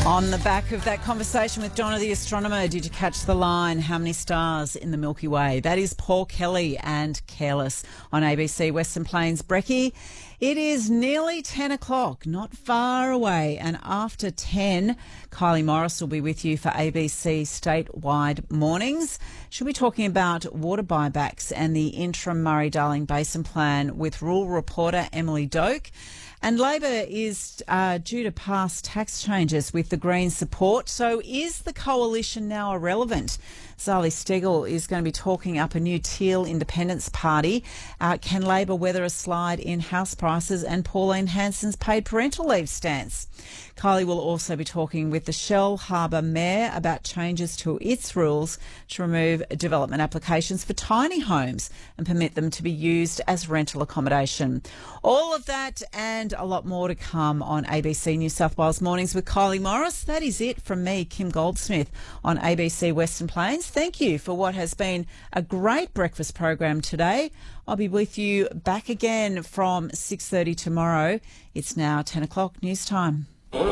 On the back of that conversation with Donna the astronomer, did you catch the line, how many stars in the Milky Way? That is Paul Kelly and Careless on ABC Western Plains. Brekkie, it is nearly 10 o'clock, not far away, and after 10, Kylie Morris will be with you for ABC Statewide Mornings. She'll be talking about water buybacks and the interim Murray-Darling Basin Plan with rural reporter Emily Doak. And Labor is due to pass tax changes with the Greens' support. So is the coalition now irrelevant? Zali Steggall is going to be talking up a new Teal Independence Party. Can Labor weather a slide in house prices and Pauline Hanson's paid parental leave stance? Kylie will also be talking with the Shell Harbour Mayor about changes to its rules to remove development applications for tiny homes and permit them to be used as rental accommodation. All of that and a lot more to come on ABC New South Wales Mornings with Kylie Morris. That is it from me, Kim Goldsmith, on ABC Western Plains. Thank you for what has been a great breakfast program today. I'll be with you back again from 6:30 tomorrow. It's now 10 o'clock news time.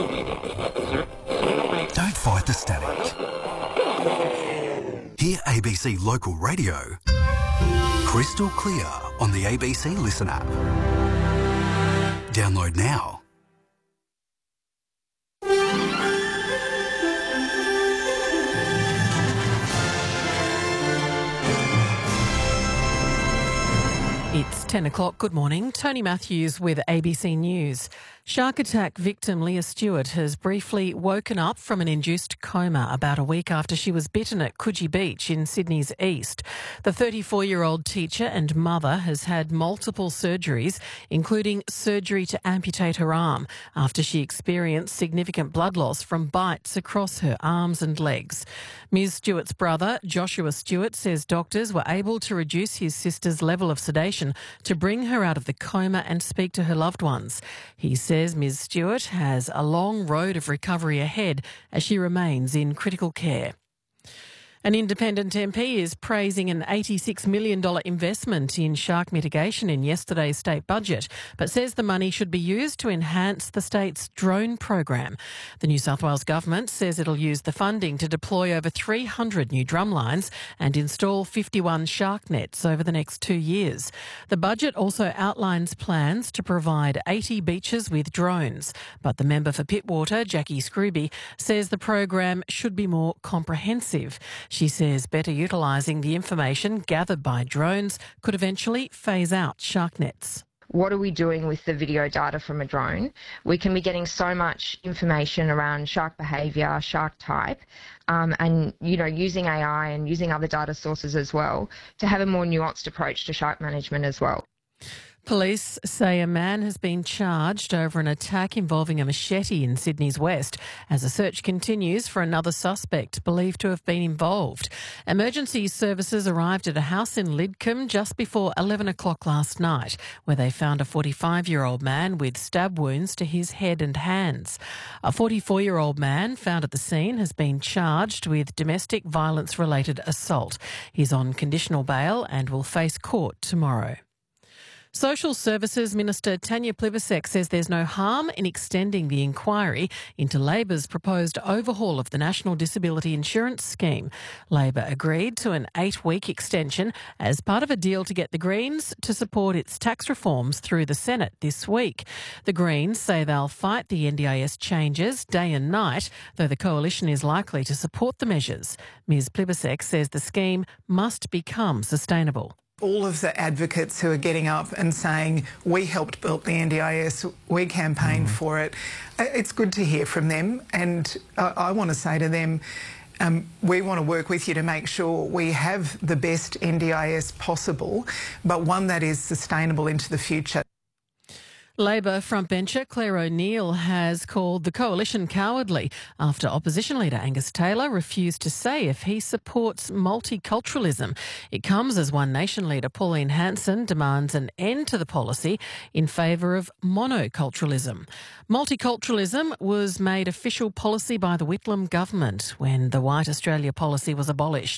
Don't fight the static. Hear ABC Local Radio crystal clear on the ABC Listen app. Download now. It's 10 o'clock. Good morning. Tony Matthews with ABC News. Shark attack victim Leah Stewart has briefly woken up from an induced coma about a week after she was bitten at Coogee Beach in Sydney's east. The 34-year-old teacher and mother has had multiple surgeries, including surgery to amputate her arm after she experienced significant blood loss from bites across her arms and legs. Ms. Stewart's brother, Joshua Stewart, says doctors were able to reduce his sister's level of sedation to bring her out of the coma and speak to her loved ones. He says Ms. Stewart has a long road of recovery ahead as she remains in critical care. An independent MP is praising an $86 million investment in shark mitigation in yesterday's state budget, but says the money should be used to enhance the state's drone program. The New South Wales government says it'll use the funding to deploy over 300 new drumlines and install 51 shark nets over the next 2 years. The budget also outlines plans to provide 80 beaches with drones, but the member for Pittwater, Jackie Scrooby, says the program should be more comprehensive. She says better utilising the information gathered by drones could eventually phase out shark nets. What are we doing with the video data from a drone? We can be getting so much information around shark behaviour, shark type, and using AI and using other data sources as well to have a more nuanced approach to shark management as well. Police say a man has been charged over an attack involving a machete in Sydney's west as a search continues for another suspect believed to have been involved. Emergency services arrived at a house in Lidcombe just before 11 o'clock last night, where they found a 45-year-old man with stab wounds to his head and hands. A 44-year-old man found at the scene has been charged with domestic violence-related assault. He's on conditional bail and will face court tomorrow. Social Services Minister Tanya Plibersek says there's no harm in extending the inquiry into Labor's proposed overhaul of the National Disability Insurance Scheme. Labor agreed to an 8-week extension as part of a deal to get the Greens to support its tax reforms through the Senate this week. The Greens say they'll fight the NDIS changes day and night, though the coalition is likely to support the measures. Ms Plibersek says the scheme must become sustainable. All of the advocates who are getting up and saying, we helped build the NDIS, we campaigned for it, it's good to hear from them. And I want to say to them, we want to work with you to make sure we have the best NDIS possible, but one that is sustainable into the future. Labor frontbencher Claire O'Neill has called the coalition cowardly after opposition leader Angus Taylor refused to say if he supports multiculturalism. It comes as One Nation leader Pauline Hanson demands an end to the policy in favour of monoculturalism. Multiculturalism was made official policy by the Whitlam government when the White Australia policy was abolished.